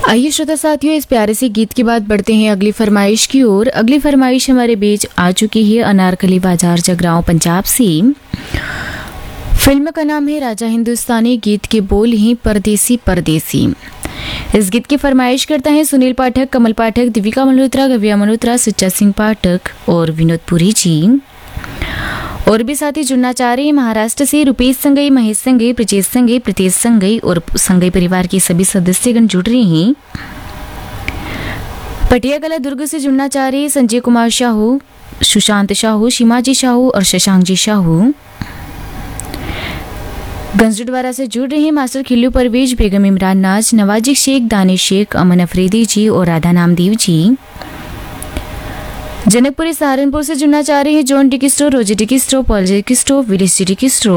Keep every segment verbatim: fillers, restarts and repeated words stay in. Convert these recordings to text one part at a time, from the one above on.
आइए श्रोता साथियों, इस प्यारे से गीत के बाद बढ़ते हैं अगली फरमाइश की ओर। अगली फरमाइश हमारे बीच आ चुकी है अनारकली बाजार जगरांव पंजाब से। फिल्म का नाम है राजा हिंदुस्तानी, गीत के बोल ही परदेसी परदेसी। इस गीत की फरमाइश करता है सुनील पाठक, कमल पाठक, दीपिका मल्होत्रा, गव्या मल्होत्रा, सुच्चा सिंह पाठक और विनोद पुरी जी। और भी साथी जुड़ना चाह रहे हैं महाराष्ट्र से रुपेश संगई, महेश संगई, प्रजेश संगई, प्रीतेश संगई और संगई परिवार के सभी सदस्यगण जुड़ रहे हैं। पटिया कला दुर्ग से जुड़ना चाह रहे हैं संजय कुमार शाहू, सुशांत शाहू, शिमाजी शाहू और शशांक जी शाहू। गंजडवारा से जुड़ रहे हैं मास्टर खिल्लू परवेज, बेगम इमरान नाज, नवाजी शेख, दानिश शेख, अमन अफरीदी जी और राधा नामदेव जी। जनकपुरी सहारनपुर से जुड़ना चाह रहे हैं जॉन डिकिस्ट्रो, रोजी डिकिस्ट्रो, पॉल डिकिस्ट्रो, विलिस डिकिस्ट्रो।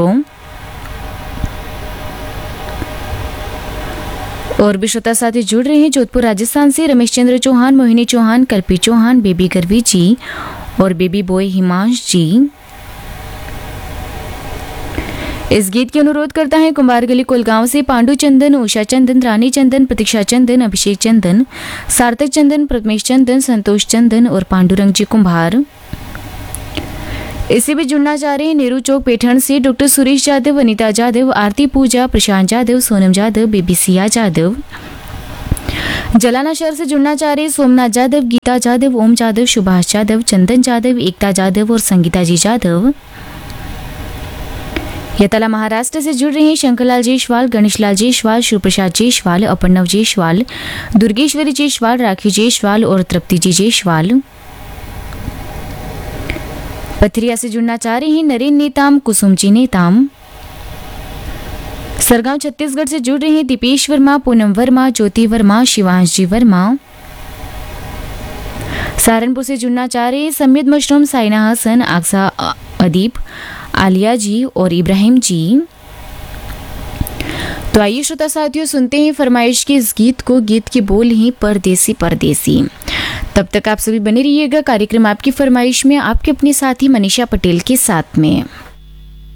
और भी श्रोता साथी जुड़ रहे हैं जोधपुर राजस्थान से रमेश चंद्र चौहान, मोहिनी चौहान, कल्पी चौहान, बेबी गर्वी जी और बेबी बॉय हिमांश जी। इस गीत की अनुरोध करता है कुंभारगली कोलगांव से पांडु चंदन, उषा चंदन, रानी चंदन, प्रतीक्षा चंदन, अभिषेक चंदन, सार्थक चंदन, प्रथमेश चंदन, संतोष चंदन और पांडुरंग जी कुंभार। इसे भी जुड़ना चाह रहे हैं नेहरू चौक पेठन से डॉक्टर सुरेश यादव, अनीता यादव, आरती पूजा, प्रशांत यादव, सोनम यादव, बेबी सिया यादव। जलाना शहर से जुड़ना चाह रहे सोमनाथ यादव, गीता यादव, ओम यादव, सुभाष यादव, चंदन यादव, एकता यादव और संगीता जी यादव। यतला महाराष्ट्र से जुड़ रहे हैं शंकरलाल जयसवाल, गणेशलाल जयसवाल, शिवप्रसाद जयसवाल, अपर्णव जयसवाल, दुर्गेश्वरी जयसवाल, राखी जयसवाल और तृप्ति जी जयसवाल। पथरिया से जुड़ना चाह रहे हैं नरेन नेताम, कुसुम जी नेताम। सरगांव छत्तीसगढ़ से जुड़ रहे हैं दीपेश वर्मा, पूनम वर्मा, ज्योति वर्मा, शिवांश जी वर्मा। सहारनपुर से जुड़ना चाह रहे हैं समीद मशरूम, साइना हसन, आक्सा अदीब, आलिया जी और इब्राहिम जी। तो आइए श्रोता साथियों, सुनते हैं फरमाइश के इस गीत को, गीत की बोल ही परदेसी परदेसी। तब तक आप सभी बने रहिएगा कार्यक्रम आपकी फरमाइश में आपके अपने साथी मनीषा पटेल के साथ में।